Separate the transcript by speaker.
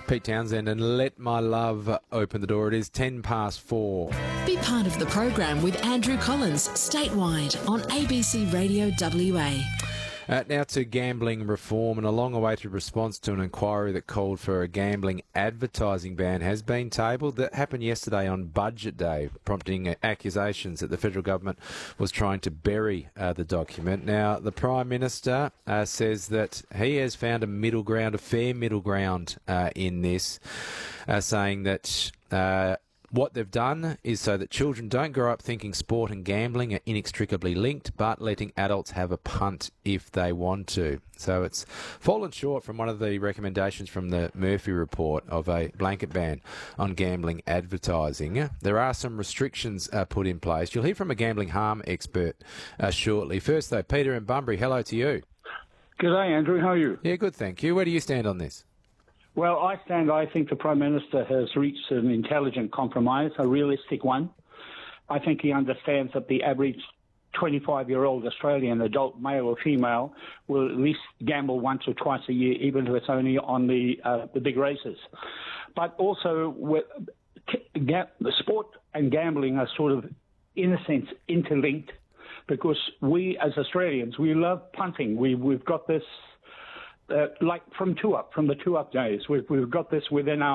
Speaker 1: Pete Townsend and Let My Love Open the Door. It is 4:10.
Speaker 2: Be part of the program with Andrew Collins, statewide on ABC Radio WA.
Speaker 1: Now to gambling reform, and a long-awaited response to an inquiry that called for a gambling advertising ban has been tabled. That happened yesterday on Budget Day, prompting accusations that the federal government was trying to bury the document. Now, the Prime Minister says that he has found a fair middle ground in this, saying that what they've done is so that children don't grow up thinking sport and gambling are inextricably linked, but letting adults have a punt if they want to. So it's fallen short from one of the recommendations from the Murphy report of a blanket ban on gambling advertising. There are some restrictions put in place. You'll hear from a gambling harm expert shortly. First, though, Peter in Bunbury, hello to you.
Speaker 3: G'day, Andrew. How are you?
Speaker 1: Yeah, good, thank you. Where do you stand on this?
Speaker 3: Well, I think the Prime Minister has reached an intelligent compromise, a realistic one. I think he understands that the average 25-year-old Australian adult, male or female, will at least gamble once or twice a year, even if it's only on the big races. But also, the sport and gambling are sort of, in a sense, interlinked, because we as Australians, we love punting. We've got this... like from the two up days, we've got this within our